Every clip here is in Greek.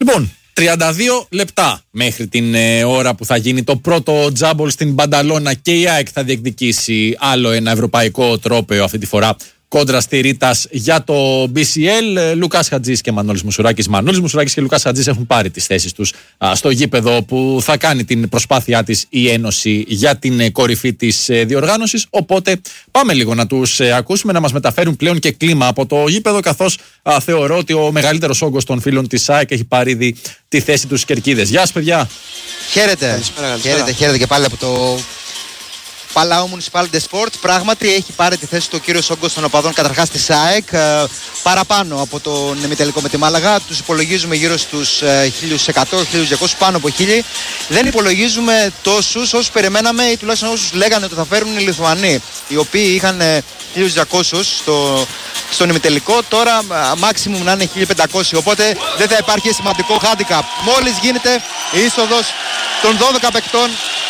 Λοιπόν, 32 λεπτά μέχρι την ώρα που θα γίνει το πρώτο τζάμπολ στην Μπανταλώνα και η ΑΕΚ θα διεκδικήσει άλλο ένα ευρωπαϊκό τρόπαιο αυτή τη φορά κόντρα στη Ρίτας για το BCL. Λουκάς Χατζής και Μανώλης Μουσουράκης. Μανώλης Μουσουράκης και Λουκάς Χατζής έχουν πάρει τις θέσεις τους στο γήπεδο που θα κάνει την προσπάθειά της η Ένωση για την κορυφή της διοργάνωσης. Οπότε πάμε λίγο να τους ακούσουμε, να μας μεταφέρουν πλέον και κλίμα από το γήπεδο, καθώς θεωρώ ότι ο μεγαλύτερος όγκος των φίλων της ΑΕΚ έχει πάρει ήδη τη θέση τους στις κερκίδες. Γεια σας, παιδιά. Χαίρετε. Χαίρετε και πάλι από το Παλάου Municipal de Sports. Πράγματι έχει πάρει τη θέση του ο κύριος όγκος των οπαδών καταρχάς της ΑΕΚ, παραπάνω από τον ημιτελικό με τη Μάλαγα. Τους υπολογίζουμε γύρω στους 1.100-1.200, πάνω από 1.000. Δεν υπολογίζουμε τόσους όσους περιμέναμε ή τουλάχιστον όσους λέγανε ότι θα φέρουν οι Λιθουανοί, οι οποίοι είχαν 1.200 στον ημιτελικό. Τώρα maximum να είναι 1.500, οπότε δεν θα υπάρχει σημαντικό handicap. Μόλις γίνεται η είσοδος των 12 παικτών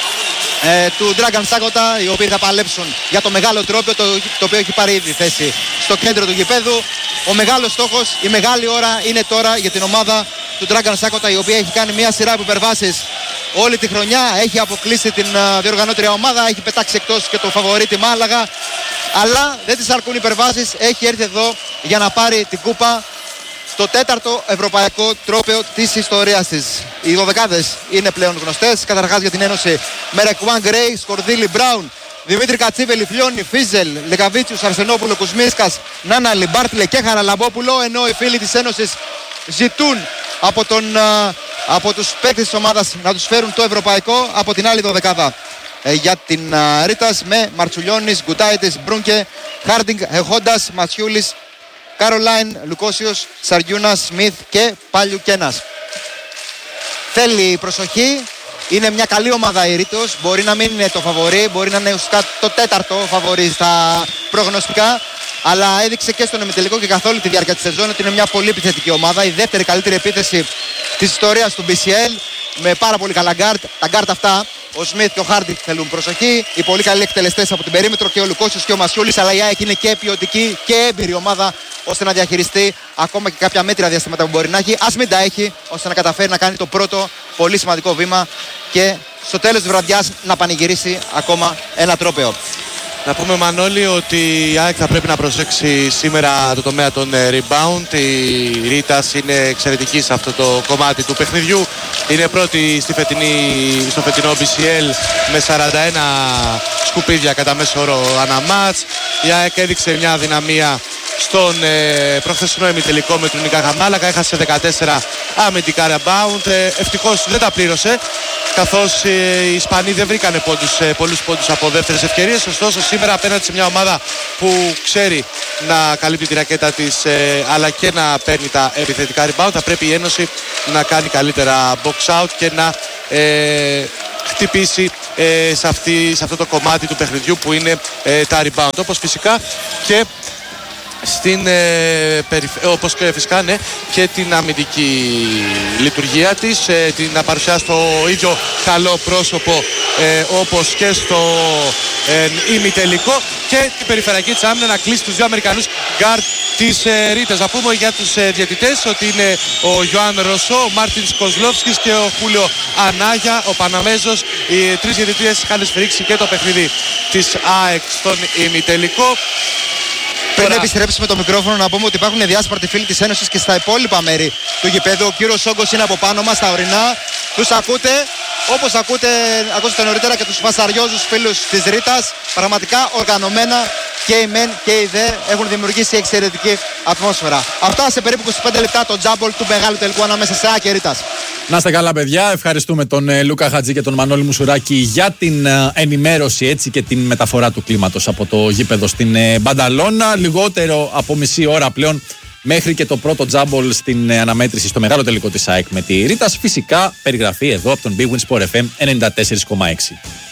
του Dragan Sakota, οι οποίοι θα παλέψουν για το μεγάλο τρόπαιο, το οποίο έχει πάρει ήδη θέση στο κέντρο του γηπέδου. Ο μεγάλος στόχος, η μεγάλη ώρα είναι τώρα για την ομάδα του Dragan Sakota, η οποία έχει κάνει μια σειρά από υπερβάσεις όλη τη χρονιά. Έχει αποκλείσει την διοργανώτρια ομάδα, έχει πετάξει εκτός και το φαβορί τη Μάλαγα, αλλά δεν της αρκούν υπερβάσεις. Έχει έρθει εδώ για να πάρει την κούπα, το τέταρτο ευρωπαϊκό τρόπαιο της ιστορίας της. Οι δωδεκάδες είναι πλέον γνωστές. Καταρχάς για την Ένωση: Μερεκουάν Γκρέι, Σκορδίλη Μπράουν, Δημήτρη Κατσίβελη, Φλιώνη, Φίζελ, Λεγαβίτσιους, Αρσενόπουλο, Κουσμίσκας, Νάνα Λιμπάρτλε και Χαραλαμπόπουλο. Ενώ οι φίλοι της Ένωσης ζητούν από τους παίκτες της ομάδας να τους φέρουν το ευρωπαϊκό από την άλλη δωδεκάδα. Για την Ρίτας με Μαρτσουλιώνης, Γκουτάιτης, Μπρούνκε, Χάρντινγκ, Χόντας, Ματσιούλης, Καρολάιν, Λουκόσιος, Σαριούνας, Σμιθ και Παλιουκένας. Θέλει προσοχή. Είναι μια καλή ομάδα η Ρήτος. Μπορεί να μην είναι το φαβορί, μπορεί να είναι ουσιαστικά το τέταρτο φαβορί στα προγνωστικά. Αλλά έδειξε και στον ημιτελικό και καθ' όλη τη διάρκεια της σεζόν ότι είναι μια πολύ επιθετική ομάδα. Η δεύτερη καλύτερη επίθεση της ιστορίας του BCL. Με πάρα πολύ καλά γκάρτ. Τα γκάρτ αυτά, ο Σμιθ και ο Χάρντινγκ, θέλουν προσοχή. Οι πολύ καλοί εκτελεστές από την περίμετρο και ο Λουκόσιος και ο Μασιούλης. Αλλά η ΑΕΚ είναι και ποιοτική και έμπειρη ομάδα ώστε να διαχειριστεί ακόμα και κάποια μέτρια διαστήματα που μπορεί να έχει. Ας μην τα έχει, ώστε να καταφέρει να κάνει το πρώτο πολύ σημαντικό βήμα και στο τέλος της βραδιάς να πανηγυρίσει ακόμα ένα τρόπαιο. Να πούμε, Μανώλη, ότι η ΑΕΚ θα πρέπει να προσέξει σήμερα το τομέα των rebound. Η Ρίτας είναι εξαιρετική σε αυτό το κομμάτι του παιχνιδιού. Είναι πρώτη στο φετινό BCL με 41 σκουπίδια κατά μέσο όρο αναμάτς. Η ΑΕΚ έδειξε μια δυναμία στον προχθεσινό ημιτελικό με την Ικάχα Μάλακα. Έχασε 14 αμυντικά rebound. Ευτυχώς δεν τα πλήρωσε, καθώς οι Ισπανοί δεν βρήκανε πολλούς πόντους από δεύτερες ευκαιρίες. Ωστόσο σήμερα απέναντι σε μια ομάδα που ξέρει να καλύπτει τη ρακέτα της αλλά και να παίρνει τα επιθετικά rebound, θα πρέπει η Ένωση να κάνει καλύτερα box out και να χτυπήσει σε αυτό το κομμάτι του παιχνιδιού που είναι τα rebound, όπως φυσικά και όπως και φυσικά ναι, και την αμυντική λειτουργία της, να παρουσιάσει το ίδιο καλό πρόσωπο όπως και στο ημιτελικό, και την περιφερειακή της άμυνα να κλείσει τους δύο Αμερικανούς γκάρτ της Ρίτας. Να πούμε για τους διαιτητές ότι είναι ο Ιωάνν Ρωσό, ο Μάρτιν Κοσλόφσκης και ο Χούλιο Ανάγια, ο Παναμέζος. Οι τρεις διαιτητές είχαν σφυρίξει και το παιχνίδι της ΑΕΚ στον ημιτελικό. Πριν επιστρέψουμε το μικρόφωνο, να πούμε ότι υπάρχουν διάσπαρτοι φίλοι της Ένωσης και στα υπόλοιπα μέρη του γηπέδου. Ο κύριος Όγκος είναι από πάνω μας, στα ορεινά. Τους ακούτε, όπως ακούσατε νωρίτερα και τους φασαριόζους φίλους της Ρίτας. Πραγματικά οργανωμένα και οι μεν και οι δε έχουν δημιουργήσει εξαιρετική ατμόσφαιρα. Αυτά σε περίπου 25 λεπτά το τζάμπολ του μεγάλου τελικού ανάμεσα σε ΑΕΚ και Ρίτας. Να είστε καλά, παιδιά. Ευχαριστούμε τον Λούκα Χατζή και τον Μανώλη Μουσουράκη για την ενημέρωση έτσι και την μεταφορά του κλίματος από το γήπεδο στην Μπανταλώνα. Λιγότερο από μισή ώρα πλέον μέχρι και το πρώτο τζάμπολ στην αναμέτρηση στο μεγάλο τελικό της ΑΕΚ με τη Ρίτας. Φυσικά περιγραφή εδώ από τον Big Win Sport FM 94,6.